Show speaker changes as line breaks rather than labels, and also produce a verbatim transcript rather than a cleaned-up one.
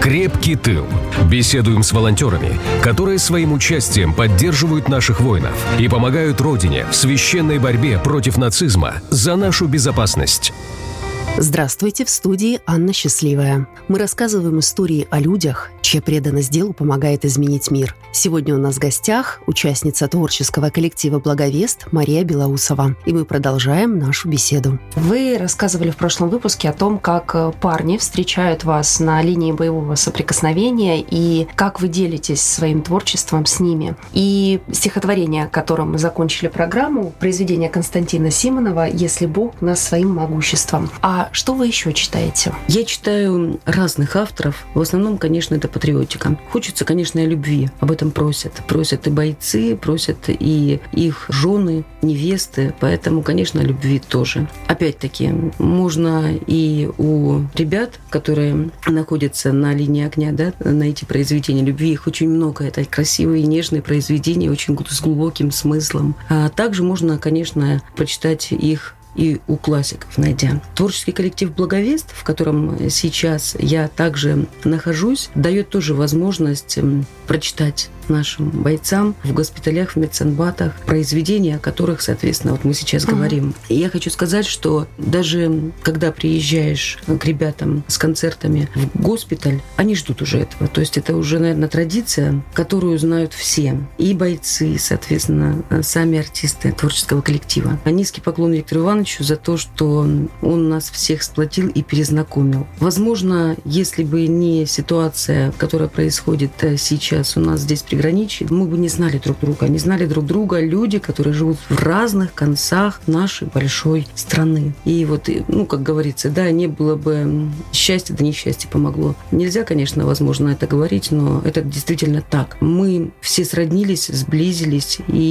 «Крепкий тыл». Беседуем с волонтерами, которые своим участием поддерживают наших воинов и помогают Родине в священной борьбе против нацизма за нашу безопасность.
Здравствуйте, в студии Анна Счастливая. Мы рассказываем истории о людях, чья преданность делу помогает изменить мир. Сегодня у нас в гостях участница творческого коллектива «Благовест» Мария Белоусова. И мы продолжаем нашу беседу. Вы рассказывали в прошлом выпуске о том, как парни встречают вас на линии боевого соприкосновения и как вы делитесь своим творчеством с ними. И стихотворение, которым мы закончили программу, произведение Константина Симонова «Если Бог нас своим могуществом». А что вы еще читаете?
Я читаю разных авторов. В основном, конечно, это патриотика. Хочется, конечно, и любви. Об этом просят. Просят и бойцы, просят и их жены, невесты. Поэтому, конечно, любви тоже. Опять-таки, можно и у ребят, которые находятся на линии огня, да, найти произведения любви. Их очень много. Это красивые, нежные произведения, очень с глубоким смыслом. А также можно, конечно, прочитать их и у классиков, найдя. Творческий коллектив «Благовест», в котором сейчас я также нахожусь, дает тоже возможность прочитать нашим бойцам в госпиталях, в медсанбатах произведения, о которых, соответственно, вот мы сейчас uh-huh. говорим. И я хочу сказать, что даже когда приезжаешь к ребятам с концертами в госпиталь, они ждут уже этого. То есть это уже, наверное, традиция, которую знают все. И бойцы, и, соответственно, сами артисты творческого коллектива. Низкий поклон Виктору Ивановичу за то, что он нас всех сплотил и перезнакомил. Возможно, если бы не ситуация, которая происходит сейчас у нас здесь при граничье, мы бы не знали друг друга. Не знали друг друга люди, которые живут в разных концах нашей большой страны. И вот, ну, как говорится, да, не было бы счастья, да несчастье помогло. Нельзя, конечно, возможно, это говорить, но это действительно так. Мы все сроднились, сблизились, и